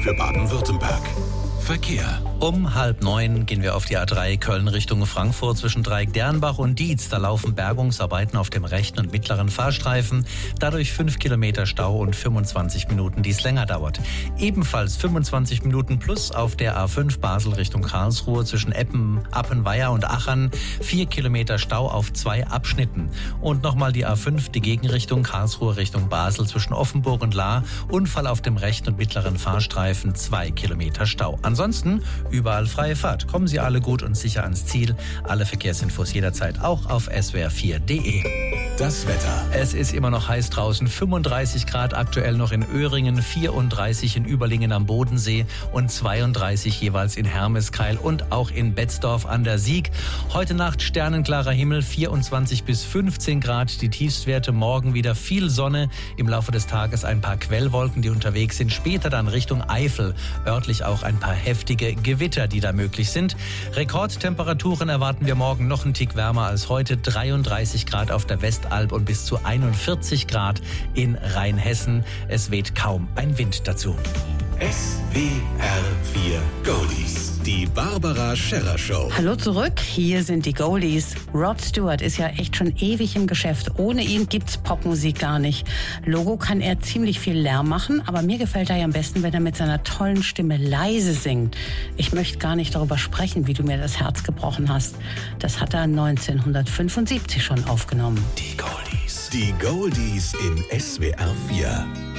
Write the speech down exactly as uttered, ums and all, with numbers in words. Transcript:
für Baden-Württemberg. Verkehr. Um halb neun gehen wir auf die A drei Köln Richtung Frankfurt zwischen Dreieck-Dernbach und Dietz. Da laufen Bergungsarbeiten auf dem rechten und mittleren Fahrstreifen. Dadurch fünf Kilometer Stau und fünfundzwanzig Minuten, die es länger dauert. Ebenfalls fünfundzwanzig Minuten plus auf der A fünf Basel Richtung Karlsruhe zwischen Eppen, Appenweier und Achern. vier Kilometer Stau auf zwei Abschnitten. Und nochmal die A fünf, die Gegenrichtung Karlsruhe Richtung Basel zwischen Offenburg und Lahr. Unfall auf dem rechten und mittleren Fahrstreifen, zwei Kilometer Stau. Ansonsten überall freie Fahrt. Kommen Sie alle gut und sicher ans Ziel. Alle Verkehrsinfos jederzeit auch auf s w r vier punkt d e. Das Wetter. Es ist immer noch heiß draußen. fünfunddreißig Grad aktuell noch in Öhringen, vierunddreißig in Überlingen am Bodensee und zweiunddreißig jeweils in Hermeskeil und auch in Betzdorf an der Sieg. Heute Nacht sternenklarer Himmel, vierundzwanzig bis fünfzehn Grad. Die Tiefstwerte, morgen wieder viel Sonne. Im Laufe des Tages ein paar Quellwolken, die unterwegs sind. Später dann Richtung Eifel. Örtlich auch ein paar heftige Gewitter, die da möglich sind. Rekordtemperaturen erwarten wir morgen noch einen Tick wärmer als heute. dreiunddreißig Grad auf der Westalb und bis zu einundvierzig Grad in Rheinhessen. Es weht kaum ein Wind dazu. S W R vier Goldies. Die Barbara Scherrer Show. Hallo zurück, hier sind die Goldies. Rod Stewart ist ja echt schon ewig im Geschäft. Ohne ihn gibt's Popmusik gar nicht. Logo kann er ziemlich viel Lärm machen, aber mir gefällt er ja am besten, wenn er mit seiner tollen Stimme leise singt. Ich möchte gar nicht darüber sprechen, wie du mir das Herz gebrochen hast. Das hat er neunzehnhundertfünfundsiebzig schon aufgenommen. Die Goldies. Die Goldies in S W R vier.